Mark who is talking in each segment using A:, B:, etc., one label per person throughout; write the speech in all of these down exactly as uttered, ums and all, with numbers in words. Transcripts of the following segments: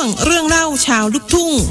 A: งเรื่องเล่าชาวลูกทุ่ง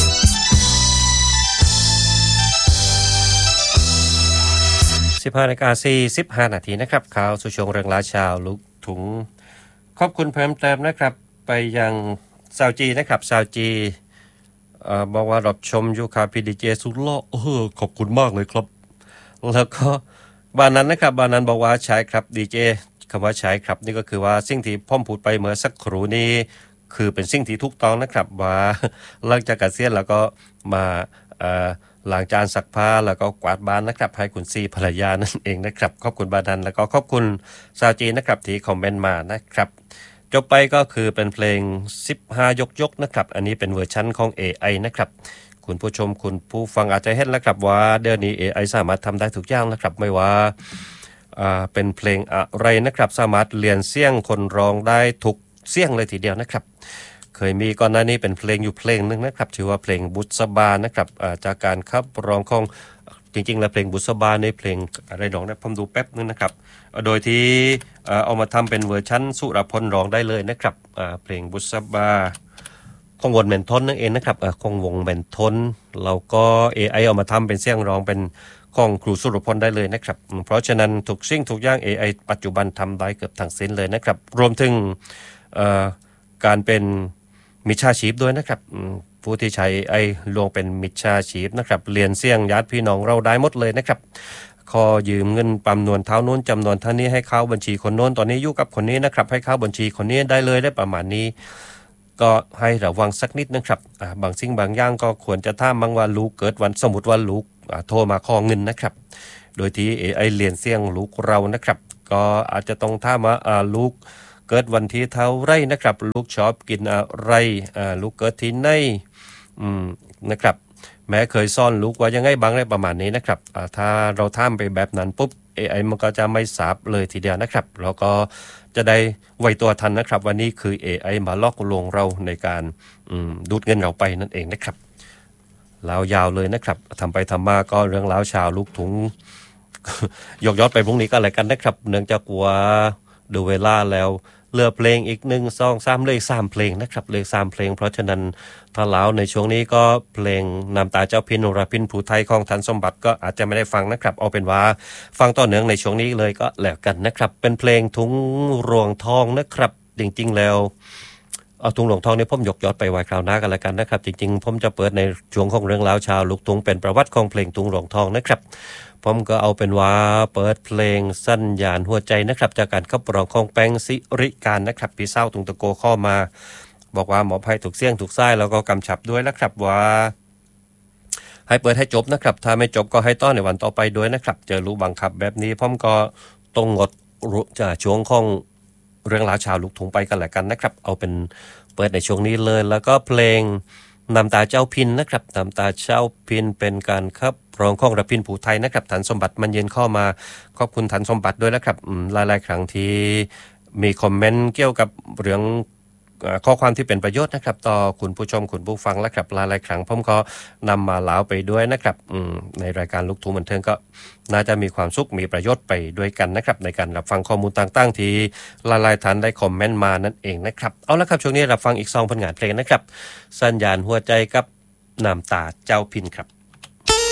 B: สิบห้านาฬิกาสี่สิบห้านาทีนะครับข่าวสู่ช่วงเรื่องราวชาวลูกทุ่งขอบคุณเพิ่มเติมนะครับไปยังซาวจีนะครับซาวจีเอ่อบอกว่ารับชมอยู่ครับพีดีเจสุดหล่อเออขอบคุณมากเลยครับแล้วก็บ้านนั้นนะครับบ้านนั้นบอกว่าใช้ครับดีเจคำว่าใช้ครับนี่ก็คือว่าสิ่งที่พ่อมพูดไปเมื่อสักครู่นี้คือเป็นสิ่งที่ถูกต้องนะครับว่าหลังจากเกษียณแล้วก็มาเอ่อล้างจานซักผ้าแล้วก็กวาดบ้านนะครับให้คุณซีภรรยานั่นเองนะครับขอบคุณบ้านนั้นแล้วก็ขอบคุณซาวจีนะครับที่คอมเมนต์มานะครับจบไปก็คือเป็นเพลงสิบห้ายกยกนะครับอันนี้เป็นเวอร์ชั่นของ เอ ไอ นะครับคุณผู้ชมคุณผู้ฟังอาจจะเห็นแล้วครับว่าเดี๋ยวนี้ เอ ไอ สามารถทำได้ทุกอย่างนะครับไม่ว่าอ่าเป็นเพลงอะไรนะครับสามารถเรียนเสียงคนร้องได้ทุกเสียงเลยทีเดียวนะครับเคยมีก่อนหน้านี้เป็นเพลงอยู่เพลงนึงนะครับชื่อว่าเพลงบุษบานะครับจากการขับร้องของจริงๆแล้วเพลงบุษบาในเพลงอะไรร้องนะผมดูแป๊บนึงนะครับโดยที่เอามาทำเป็นเวอร์ชั่นสุรพลร้องได้เลยนะครับเพลงบุษบาของวงแมนทนนั่นเองนะครับของวงแมนทนเราก็ เอ ไอ เอามาทำเป็นเสียงร้องเป็นของครูสุรพลได้เลยนะครับเพราะฉะนั้นทุกสิ่งทุกอย่าง เอ ไอ ปัจจุบันทำได้เกือบทั้งสิ้นเลยนะครับรวมถึงการเป็นมิจฉาชีพด้วยนะครับผู้ที่ใช้ เอ ไอ ลวงเป็นมิจฉาชีพนะครับเรียนเสียงญาติพี่น้องเราได้หมดเลยนะครับขอยืมเงินปั๊มนวนเท่านู้นจำนวนเท่านี้ให้เข้าบัญชีคนโน้นตอนนี้อยู่กับคนนี้นะครับให้เข้าบัญชีคนนี้ได้เลยได้ประมาณนี้ก็ให้ระวังสักนิดนะครับบางสิ่งบางอย่างก็ควรจะถามบ้างว่าลูกเกิดวันสมมุติว่าลูกโทรมาขอเงินนะครับโดยที่ เอ ไอ เรียนเสียงลูกเรานะครับก็อาจจะต้องถามว่าลูกเกิดวันที่เท่าไรนะครับลูกชอบกินอะไรลูกเกิดที่ไหนนะครับแม้เคยซ่อนลูกว่ายังไงบางอะไรประมาณนี้นะครับถ้าเราถามไปแบบนั้นปุ๊บ เอ ไอ มันก็จะไม่ทราบเลยทีเดียวนะครับแล้วก็จะได้ไวตัวทันนะครับวันนี้คือ เอ ไอ มาลอกลวงเราในการดูดเงินเราไปนั่นเองนะครับลาวยาวเลยนะครับทำไปทำมาก็เรื่องราวชาวลูกถุงยกยอดไปพรุ่งนี้ก็อะไรกันนะครับเนื่องจากว่าดูเวลาแล้วเลือกเพลงอีกหนึ่งสองสามเลยสามเพลงนะครับเลยสามเพลงเพราะฉะนั้นถ้าลาวในช่วงนี้ก็เพลงน้ำตาเจ้าพินราพินผู้ไทยของทันสมบัติก็อาจจะไม่ได้ฟังนะครับเอาเป็นว่าฟังต่อเนื่องในช่วงนี้เลยก็แล้วกันนะครับเป็นเพลงทุงรวงทองนะครับจริงๆแล้วเอาทุงหลวงทองนี่ผมยกยอดไปไว้คราวหน้ากันแล้วกันนะครับจริงๆผมจะเปิดในช่วงของเรื่องราวชาวลูกทุ่งเป็นประวัติของเพลงทุงหลวงทองนะครับผมก็เอาเป็นว่าเปิดเพลงสัญญาณหัวใจนะครับจากการขับร้องของแป้งสิริการนะครับพี่เศร้าตุงตะโกข้อมาบอกว่าหมอภัยถูกเสี่ยงถูกไส้แล้วก็กำชับด้วยนะครับว่าให้เปิดให้จบนะครับถ้าไม่จบก็ให้ต้อนในวันต่อไปด้วยนะครับเจอรู้บังคับแบบนี้ผมก็ต้องงดจากช่วงของเรื่องราวชาวลูกทุ่งไปกันแหละกันนะครับเอาเป็นเปิดในช่วงนี้เลยแล้วก็เพลงน้ำตาเจ้าพินนะครับน้ำตาเจ้าพินเป็นการขับร้องของระพินผู้ไทยนะครับฐานสมบัติมันเย็นเข้ามาขอบคุณฐานสมบัติด้วยนะครับหลายๆครั้งที่มีคอมเมนต์เกี่ยวกับเรื่องข้อความที่เป็นประโยชน์นะครับต่อคุณผู้ชมคุณผู้ฟังและครับหลายๆครั้งผมก็นำมาเล่าไปด้วยนะครับในรายการลูกทุ่งบันเทิงก็น่าจะมีความสุขมีประโยชน์ไปด้วยกันนะครับในการรับฟังข้อมูลต่างๆที่หลายๆท่านได้คอมเมนต์มานั่นเองนะครับเอาละครับช่วงนี้รับฟังอีกสองผลงานเพลงนะครับสัญญาณหัวใจกับน้ำตาเจ้าพินครับ